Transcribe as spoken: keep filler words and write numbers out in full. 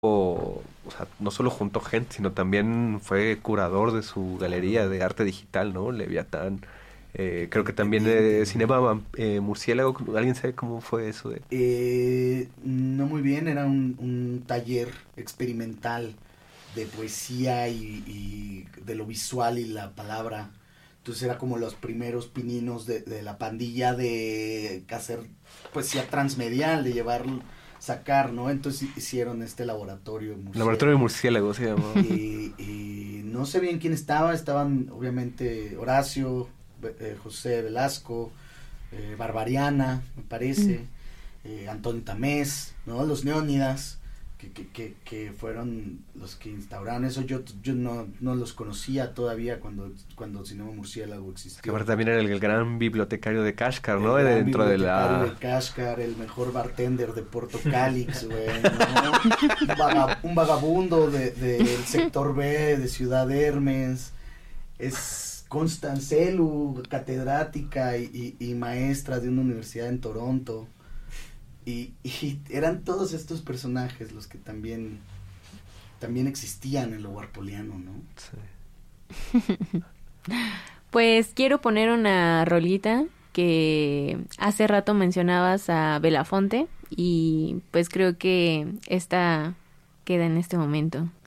o, o sea, no solo juntó gente, sino también fue curador de su galería de arte digital, ¿no? Leviatán. Eh, creo que también eh, Independiente, ¿no? Cinema Vam- eh, Murciélago. ¿Alguien sabe cómo fue eso de? Eh, no muy bien, era un, un taller experimental de poesía y, y de lo visual y la palabra. Entonces era como los primeros pininos de, de la pandilla de hacer poesía transmedial, de llevar, sacar, ¿no? Entonces hicieron este laboratorio Laboratorio de murciélago. Murciélago se llamaba. Y, y no sé bien quién estaba, estaban obviamente Horacio, eh, José Velasco, eh, Barbariana, me Mm. parece, eh, Antonio Tamés, ¿no? Los Neónidas, que, que, que, que fueron los que instauraron eso. Yo, yo no, no los conocía todavía cuando, cuando Cinema Murciélago Que existió. aparte también era el gran bibliotecario de Kashgar, El ¿no? gran Dentro de bibliotecario de la... Kashgar, el mejor bartender de Porto Calix, güey, ¿no? Un, vaga, un vagabundo de, de, del sector B, de Ciudad Hermes. Es Constancelu, catedrática y, y, y maestra de una universidad en Toronto. Y, y eran todos estos personajes los que también, también existían en lo warpoliano, ¿no? Sí. Pues quiero poner una rolita que hace rato mencionabas a Belafonte y pues creo que esta queda en este momento.